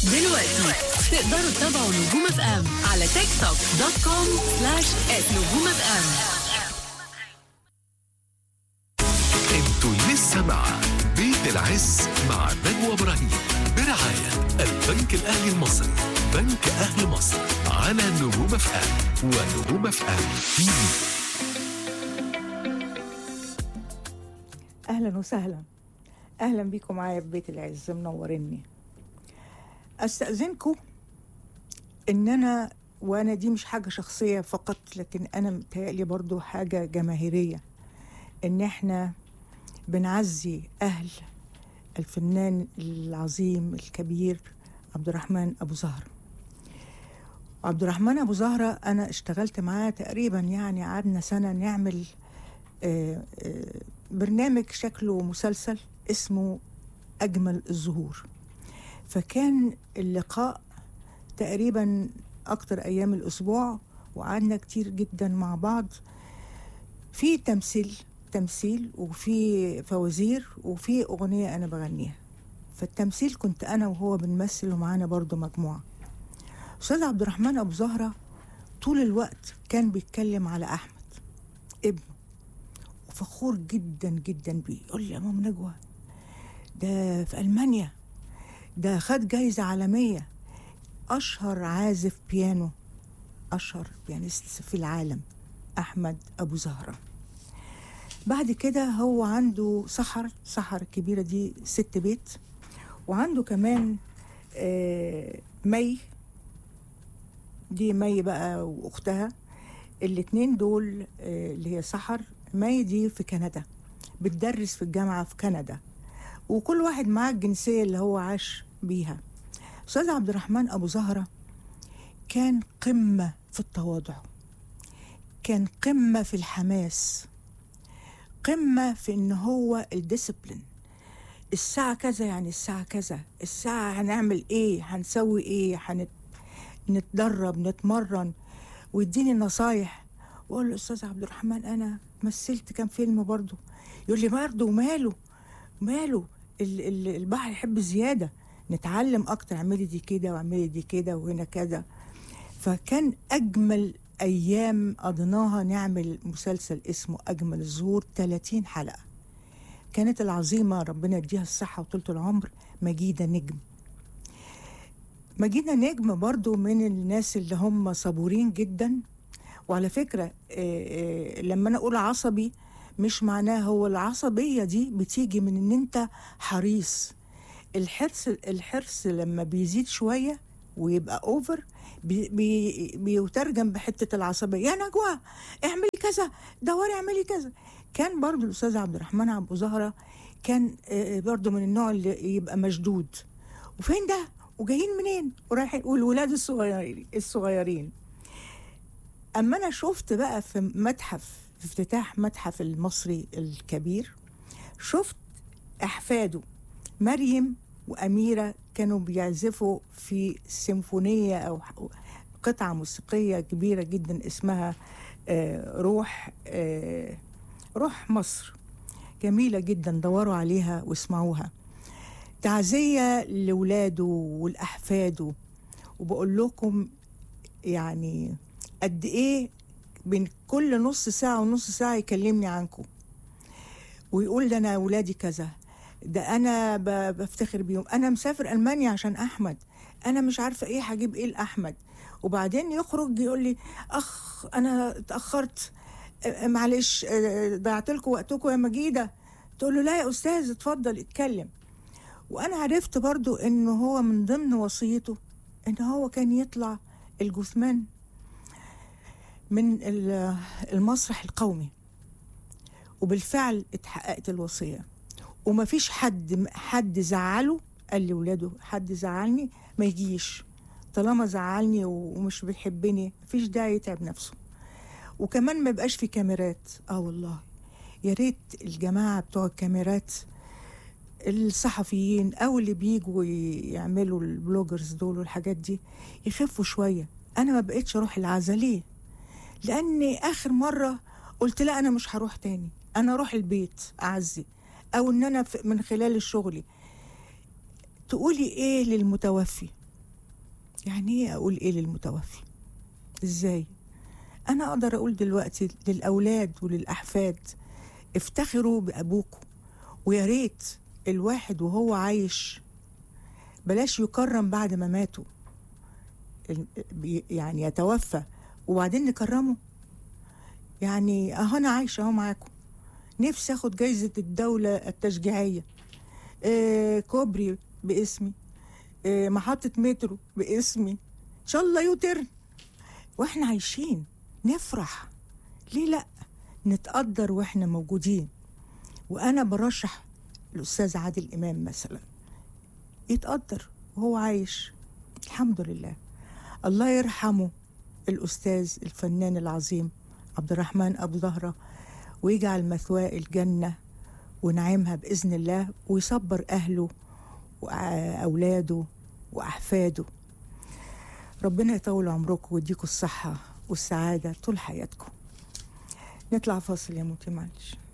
دلوقتي تقدروا تتابعوا نجوم اف ام على تيك توك .com/نجوم اف ام. انتوا لسه مع بيت العز مع نجوى ابراهيم برعاية البنك الاهلي المصري. بنك اهل مصر على نجوم اف ام ونجوم اف ام تي في. اهلا وسهلا، اهلا بيكم معايا في بيت العز، منوريني. استاذنكم ان وانا دي مش حاجه شخصيه فقط، لكن انا متهيألي برضو حاجه جماهيريه، ان احنا بنعزي اهل الفنان العظيم الكبير عبد الرحمن ابو زهره. عبد الرحمن ابو زهره انا اشتغلت معاه تقريبا، يعني قعدنا سنه نعمل برنامج شكله مسلسل اسمه أجمل الزهور. فكان اللقاء تقريبا أكتر أيام الأسبوع، وقعدنا كتير جدا مع بعض في تمثيل وفي فوازير وفي أغنية أنا بغنيها. فالتمثيل كنت أنا وهو بنمثل، ومعانا برضو مجموعة. أستاذ عبد الرحمن أبو زهرة طول الوقت كان بيتكلم على أحمد ابنه، فخور جدا جدا بيه. يقول لي يا ماما نجوى، ده في ألمانيا، ده خد جايزة عالمية، أشهر عازف بيانو، أشهر بيانيست في العالم، أحمد أبو زهرة. بعد كده هو عنده سحر الكبيرة دي 6 بيت، وعنده كمان مي بقى وأختها. الاتنين دول اللي هي سحر، مي دي في كندا، بتدرس في الجامعة في كندا، وكل واحد معاه الجنسية اللي هو عاش بيها. أستاذ عبد الرحمن أبو زهرة كان قمة في التواضع، كان قمة في الحماس، قمة في إن هو الديسبلين. الساعة كذا يعني الساعة كذا، الساعة هنعمل إيه، هنسوي إيه، نتدرب نتمرن، ويديني نصايح. وأقول له أستاذ عبد الرحمن أنا مثلت كام فيلم برضو. يقول لي برضو ماله البحر يحب الزيادة، نتعلم أكتر، اعملي دي كده واعملي دي كده وهنا كذا. فكان أجمل أيام قضيناها نعمل مسلسل اسمه أجمل الزهور، 30 حلقة. كانت العظيمة ربنا يديها الصحة وطولة العمر مجيدة نجم برضو من الناس اللي هم صبورين جدا. وعلى فكرة لما أنا أقول عصبي مش معناه، هو العصبية دي بتيجي من ان انت حريص. الحرص لما بيزيد شوية ويبقى اوفر بيترجم بحتة العصبية. يا نجوى اعملي كذا، دوري اعملي كذا. كان برضو الأستاذ عبد الرحمن أبو زهرة كان برضو من النوع اللي يبقى مشدود، وفين ده وجايين منين ورايحين، والولاد الصغيرين. أما أنا شفت بقى في افتتاح متحف المصري الكبير، شفت أحفاده مريم وأميرة كانوا بيعزفوا في سيمفونية أو قطعة موسيقية كبيرة جدا اسمها روح مصر، جميلة جدا، دوروا عليها واسمعوها. تعزية لولاده والأحفاده. وبقول لكم يعني قد إيه بين كل نص ساعة ونص ساعة يكلمني عنكم ويقول ده أنا ولادي كذا، ده أنا بفتخر بيهم، أنا مسافر ألمانيا عشان أحمد، أنا مش عارفة إيه هجيب إيه لأحمد. وبعدين يخرج يقول لي أخ أنا اتأخرت، معلش ضيعت لكم وقتكم يا مجيدة. تقول له لا يا أستاذ اتفضل اتكلم. وأنا عرفت برضو إنه هو من ضمن وصيته إنه هو كان يطلع الجثمان من المسرح القومي، وبالفعل اتحققت الوصية. وما فيش حد زعله، قال لي ولاده حد زعلني ما يجيش، طالما زعلني ومش بيحبني مفيش داعي يتعب نفسه. وكمان ما يبقاش في كاميرات. والله يا ريت الجماعة بتوع الكاميرات، الصحفيين او اللي بيجوا يعملوا البلوجرز دول والحاجات دي يخفوا شوية. انا ما بقيتش اروح العزا. ليه؟ لاني اخر مرة قلت لا انا مش هروح تاني، انا اروح البيت اعزي، او ان انا من خلال الشغل. تقولي ايه للمتوفي؟ يعني ايه اقول ايه للمتوفي؟ ازاي؟ انا اقدر اقول دلوقتي للاولاد وللاحفاد افتخروا بابوكم، ويا ريت الواحد وهو عايش بلاش يكرم بعد ما ماتوا، يعني يتوفى وبعدين نكرمه. يعني انا عايشه اهو معاكم، نفسي اخد جايزه الدوله التشجيعيه، كوبري باسمي، محطه مترو باسمي، ان شاء الله يوترن، واحنا عايشين نفرح. ليه لا؟ نتقدر واحنا موجودين. وانا برشح الاستاذ عادل امام مثلا يتقدر وهو عايش، الحمد لله. الله يرحمه الأستاذ الفنان العظيم عبد الرحمن أبو زهرة، ويجعل مثواه الجنة ونعيمها بإذن الله، ويصبر أهله وأولاده وأحفاده. ربنا يطول عمركم ويديكم الصحة والسعادة طول حياتكم. نطلع فاصل يا موتي معلش.